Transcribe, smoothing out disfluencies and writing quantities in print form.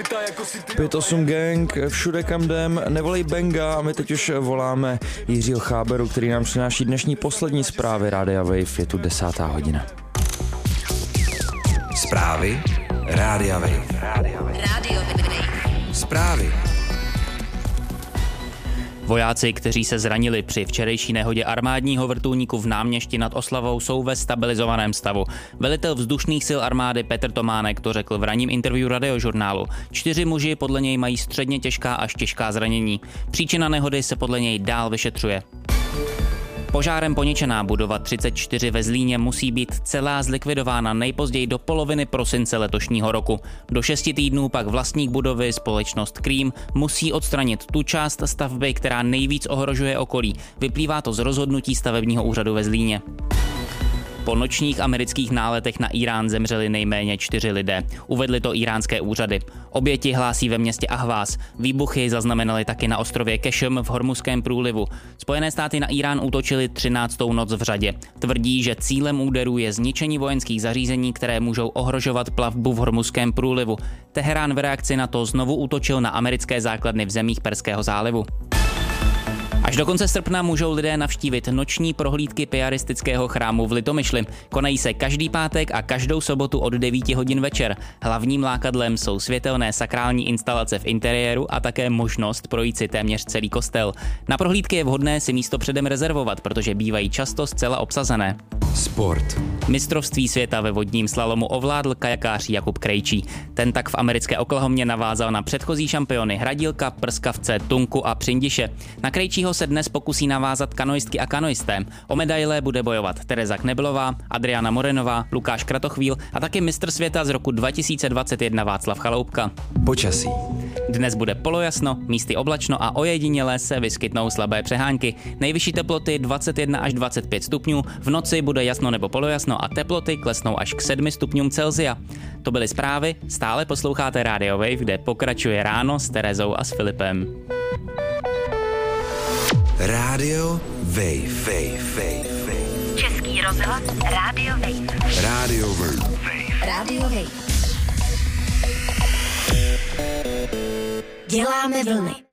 5-8 gang, všude kam jdem, nevolej Benga a my teď už voláme Jiřího Cháberu, který nám přináší dnešní poslední zprávy Rádia Wave, je tu 10. hodina. Zprávy Rádia Wave. Zprávy. Vojáci, kteří se zranili při včerejší nehodě armádního vrtulníku v Náměšti nad Oslavou, jsou ve stabilizovaném stavu. Velitel vzdušných sil armády Petr Tománek to řekl v ranním interview Radiožurnálu. 4 muži podle něj mají středně těžká až těžká zranění. Příčina nehody se podle něj dál vyšetřuje. Požárem poničená budova 34 ve Zlíně musí být celá zlikvidována nejpozději do poloviny prosince letošního roku. Do 6 týdnů pak vlastník budovy, společnost Cream, musí odstranit tu část stavby, která nejvíc ohrožuje okolí. Vyplývá to z rozhodnutí stavebního úřadu ve Zlíně. Po nočních amerických náletech na Irán zemřeli nejméně 4 lidé. Uvedly to íránské úřady. Oběti hlásí ve městě Ahvaz. Výbuchy zaznamenaly taky na ostrově Kešm v Hormuzském průlivu. Spojené státy na Irán útočily 13. noc v řadě. Tvrdí, že cílem úderů je zničení vojenských zařízení, které můžou ohrožovat plavbu v Hormuzském průlivu. Teherán v reakci na to znovu útočil na americké základny v zemích Perského zálivu. Až do konce srpna můžou lidé navštívit noční prohlídky piaristického chrámu v Litomyšli. Konají se každý pátek a každou sobotu od 9 hodin večer. Hlavním lákadlem jsou světelné sakrální instalace v interiéru a také možnost projít si téměř celý kostel. Na prohlídky je vhodné si místo předem rezervovat, protože bývají často zcela obsazené. Sport. Mistrovství světa ve vodním slalomu ovládl kajakář Jakub Krejčí. Ten tak v americké Oklahomě navázal na předchozí šampiony Hradílka, Prskavce, Tunku a Přindiše. Na Krejčího se dnes pokusí navázat kanoistky a kanoisté. O medaile bude bojovat Tereza Kneblová, Adriana Morenová, Lukáš Kratochvíl a taky mistr světa z roku 2021 Václav Chaloupka. Počasí. Dnes bude polojasno, místy oblačno a ojediněle se vyskytnou slabé přehánky. Nejvyšší teploty 21 až 25 stupňů, v noci bude jasno nebo polojasno a teploty klesnou až k 7 stupňům Celsia. To byly zprávy, stále posloucháte Radio Wave, kde pokračuje ráno s Terezou a s Filipem. Radio Wave. Český rozhlas Radio Wave. Radio Wave. Radio Wave. Děláme vlny.